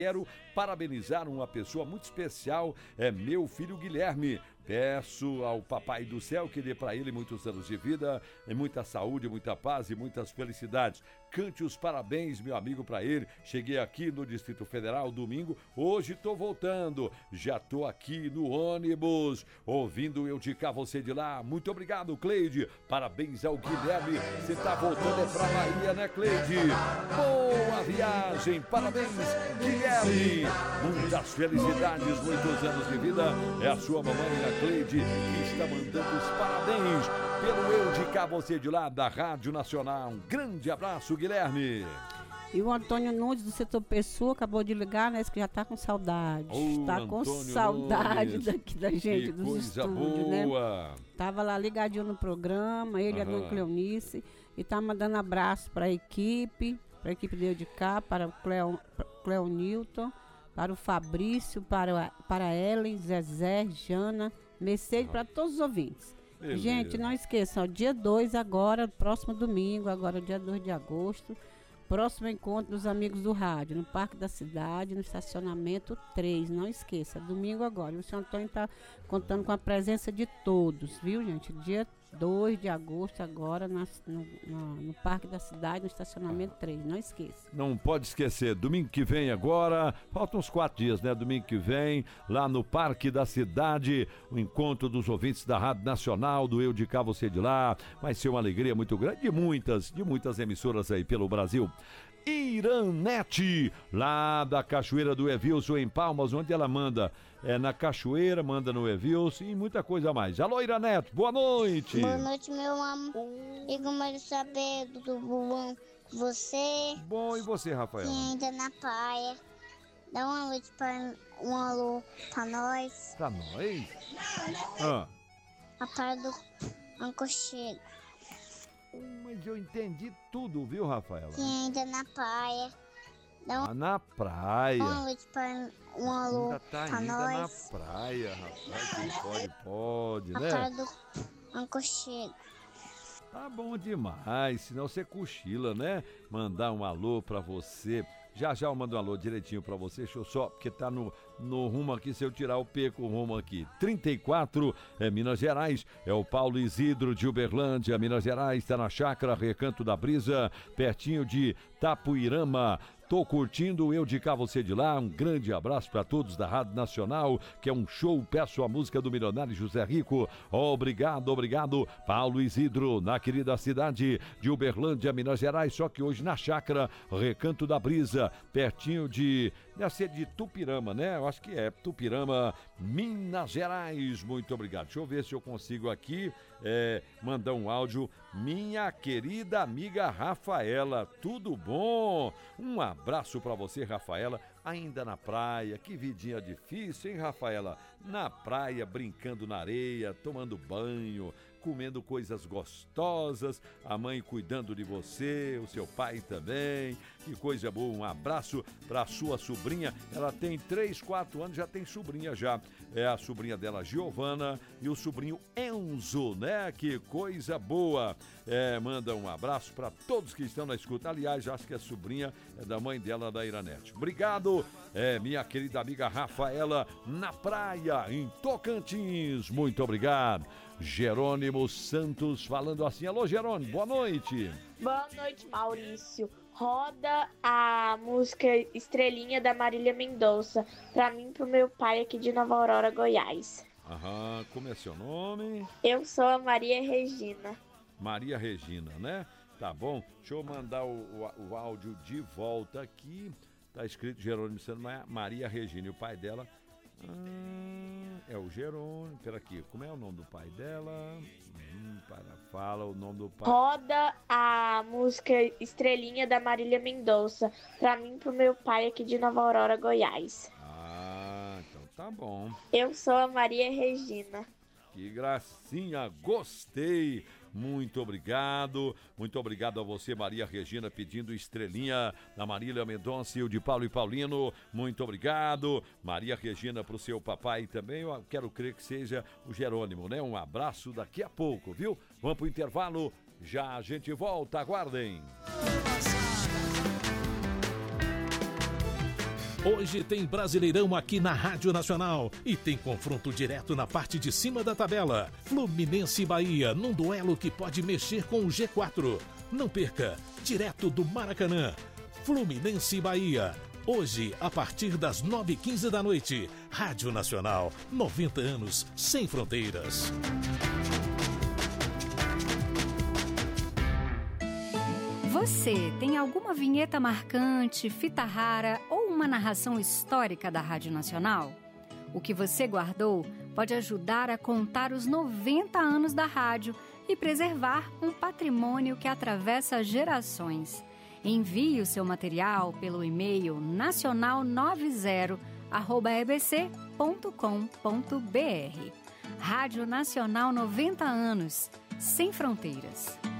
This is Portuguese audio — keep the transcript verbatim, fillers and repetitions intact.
Quero parabenizar uma pessoa muito especial, é meu filho Guilherme. Peço ao Papai do Céu que dê para ele muitos anos de vida, muita saúde, muita paz e muitas felicidades. Cante os parabéns, meu amigo, para ele. Cheguei aqui no Distrito Federal domingo, hoje estou voltando. Já estou aqui no ônibus, ouvindo eu de cá, você de lá. Muito obrigado, Cleide. Parabéns ao Guilherme. Você está voltando é para Bahia, né, Cleide? Boa viagem, parabéns, Guilherme. Muitas felicidades, muitos anos de vida. É a sua mamãe, a Cleide, que está mandando os parabéns pelo Eu de Cá, você de lá, da Rádio Nacional. Um grande abraço, Guilherme. E o Antônio Nunes, do setor Pessoa, acabou de ligar, né? Disse que já está com saudade. Está com saudade Nunes, daqui da gente, que dos coisa estúdios, boa. Né? Tava lá ligadinho no programa, ele e a dona Cleonice, e tá mandando abraço para a equipe, para a equipe do Eu de Cá, para o Cleo, Cleo Newton, para o Fabrício, para, para a Ellen, Zezé, Jana, Mercedes, para todos os ouvintes. Beleza. Gente, não esqueçam, ó, dia dois agora, próximo domingo, agora dia dois de agosto, próximo encontro dos amigos do rádio, no Parque da Cidade, no estacionamento três, não esqueça, domingo agora. O senhor Antônio está contando com a presença de todos, viu, gente? Dia dois de agosto agora na, no, no, no Parque da Cidade, no estacionamento três, não esqueça. Não pode esquecer, domingo que vem agora, faltam uns quatro dias, né? Domingo que vem, lá no Parque da Cidade, o encontro dos ouvintes da Rádio Nacional, do Eu de Cá, você de lá, vai ser uma alegria muito grande, de muitas, de muitas emissoras aí pelo Brasil. Iranete, lá da Cachoeira do Evilson, em Palmas, onde ela manda é na Cachoeira, manda no Evilson e muita coisa mais. Alô, Iranete, boa noite. Boa noite, meu amor. E como eu saber do bom você. Bom, e você, Rafael? Que ainda na praia. Dá uma noite para um alô pra nós. Pra nós? Ah. A praia do Ancochego. Mas eu entendi tudo, viu, Rafaela? Que ainda na praia. Dá um... ah, na praia. Uma noite para um alô ainda tá pra ainda nós. Na praia, rapaz. Que pode, pode, a né? A praia do Ancochego. Tá bom demais, senão você cochila, né? Mandar um alô pra você. Já já eu mando um alô direitinho pra você, deixa eu só, porque tá no, no rumo aqui, se eu tirar o P com o rumo aqui. trinta e quatro, é Minas Gerais, é o Paulo Isidro de Uberlândia, Minas Gerais, tá na chácara Recanto da Brisa, pertinho de Tapuirama. Tô curtindo o Eu de Cá, você de lá. Um grande abraço para todos da Rádio Nacional, que é um show. Peço a música do milionário José Rico. Obrigado, obrigado. Paulo Isidro, na querida cidade de Uberlândia, Minas Gerais. Só que hoje na chácara Recanto da Brisa, pertinho de... deve ser de Tupirama, né? Eu acho que é Tupirama, Minas Gerais. Muito obrigado. Deixa eu ver se eu consigo aqui é, mandar um áudio. Minha querida amiga Rafaela, tudo bom? Um abraço pra você, Rafaela. Ainda na praia, que vidinha difícil, hein, Rafaela? Na praia, brincando na areia, tomando banho, comendo coisas gostosas, a mãe cuidando de você, o seu pai também, que coisa boa. Um abraço para a sua sobrinha, ela tem três, quatro anos, já tem sobrinha já, é a sobrinha dela, Giovana, e o sobrinho Enzo, né? Que coisa boa. É, manda um abraço para todos que estão na escuta, aliás, acho que a sobrinha é da mãe dela, da Iranete. Obrigado. É, minha querida amiga Rafaela, na praia, em Tocantins. Muito obrigado. Jerônimo Santos falando assim. Alô, Jerônimo, boa noite. Boa noite, Maurício. Roda a música Estrelinha da Marília Mendonça pra mim e pro meu pai aqui de Nova Aurora, Goiás. Aham, como é seu nome? Eu sou a Maria Regina. Maria Regina, né? Tá bom. Deixa eu mandar o, o, o áudio de volta aqui. Tá escrito Jerônimo Santos, Maria Regina. E o pai dela hum, é o Jerônimo. Pera aqui, como é o nome do pai dela? Hum, para, fala o nome do pai. Roda a música Estrelinha da Marília Mendonça pra mim e pro meu pai aqui de Nova Aurora, Goiás. Ah, então tá bom. Eu sou a Maria Regina. Que gracinha, gostei. Muito obrigado, muito obrigado a você, Maria Regina, pedindo Estrelinha da Marília Mendonça e o de Paulo e Paulino. Muito obrigado, Maria Regina, pro seu papai também. Eu quero crer que seja o Jerônimo, né? Um abraço daqui a pouco, viu? Vamos pro intervalo, já a gente volta, aguardem. Hoje tem Brasileirão aqui na Rádio Nacional e tem confronto direto na parte de cima da tabela. Fluminense e Bahia, num duelo que pode mexer com o G quatro. Não perca, direto do Maracanã. Fluminense e Bahia, hoje a partir das nove e quinze da noite. Rádio Nacional, noventa anos sem fronteiras. Você tem alguma vinheta marcante, fita rara ou uma narração histórica da Rádio Nacional? O que você guardou pode ajudar a contar os noventa anos da rádio e preservar um patrimônio que atravessa gerações. Envie o seu material pelo e-mail nacional noventa arroba e b c ponto com ponto b r. Rádio Nacional noventa anos, sem fronteiras.